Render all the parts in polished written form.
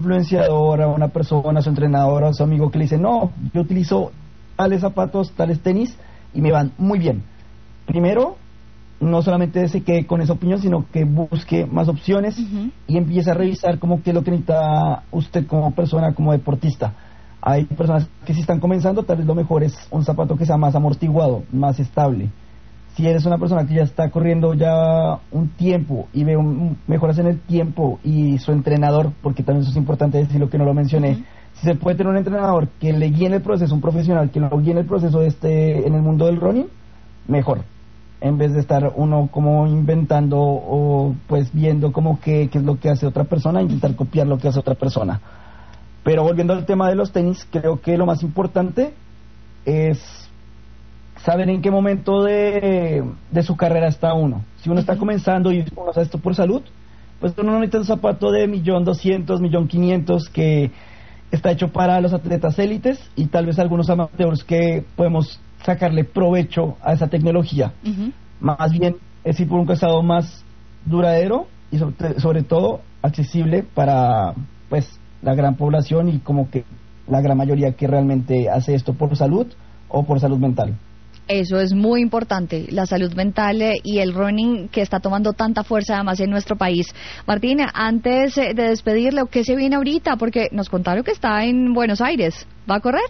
influenciador, a una persona, a su entrenador, a su amigo que le dice, no, yo utilizo tales zapatos, tales tenis y me van muy bien. Primero, no solamente se quede con esa opinión, sino que busque más opciones y empiece a revisar como qué es lo que necesita usted como persona, como deportista. Hay personas que si están comenzando, tal vez lo mejor es un zapato que sea más amortiguado, más estable. Si eres una persona que ya está corriendo ya un tiempo y ve mejoras en el tiempo y su entrenador, porque también eso es importante decirlo que no lo mencioné, si se puede tener un entrenador que le guíe en el proceso, un profesional que lo guíe en el proceso en el mundo del running, mejor, en vez de estar uno como inventando o pues viendo como qué es lo que hace otra persona, intentar copiar lo que hace otra persona. Pero volviendo al tema de los tenis, creo que lo más importante es saber en qué momento de su carrera está uno. Si uno está comenzando y uno hace esto por salud, pues uno no necesita un zapato de 1.200.000, 1.500.000 que está hecho para los atletas élites y tal vez algunos amateurs que podemos sacarle provecho a esa tecnología. Más bien es ir por un calzado más duradero y sobre todo accesible para pues la gran población y como que la gran mayoría que realmente hace esto por salud o por salud mental. Eso es muy importante, la salud mental y el running que está tomando tanta fuerza además en nuestro país. Martín, antes de despedirle, ¿qué se viene ahorita? Porque nos contaron que está en Buenos Aires. ¿Va a correr?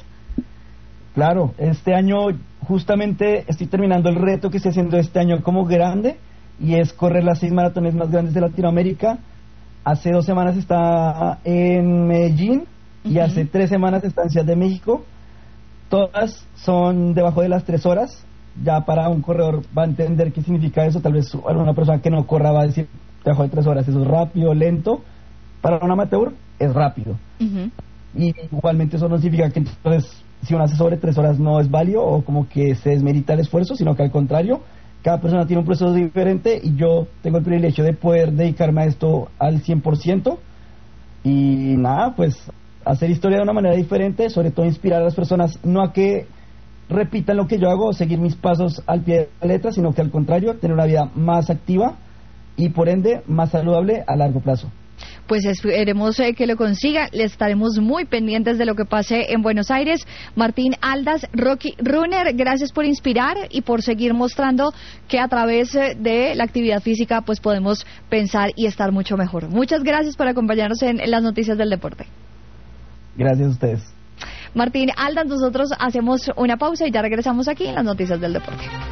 Claro, este año justamente estoy terminando el reto que estoy haciendo este año como grande y es correr las 6 maratones más grandes de Latinoamérica. Hace 2 semanas está en Medellín y hace 3 semanas está en Ciudad de México. Todas son debajo de las 3 horas. Ya para un corredor va a entender qué significa eso. Tal vez alguna persona que no corra va a decir debajo de 3 horas, eso es rápido, lento. Para un amateur es rápido. Y igualmente eso no significa que entonces si uno hace sobre 3 horas no es válido o como que se desmerita el esfuerzo, sino que al contrario, cada persona tiene un proceso diferente y yo tengo el privilegio de poder dedicarme a esto al 100%. Y nada, pues hacer historia de una manera diferente, sobre todo inspirar a las personas, no a que repitan lo que yo hago o seguir mis pasos al pie de la letra, sino que al contrario, tener una vida más activa y por ende más saludable a largo plazo. Pues esperemos que lo consiga, le estaremos muy pendientes de lo que pase en Buenos Aires. Martín Aldas, Rocky Runner, gracias por inspirar y por seguir mostrando que a través de la actividad física pues podemos pensar y estar mucho mejor. Muchas gracias por acompañarnos en las noticias del deporte. Gracias a ustedes. Martín Aldas, nosotros hacemos una pausa y ya regresamos aquí en las noticias del deporte.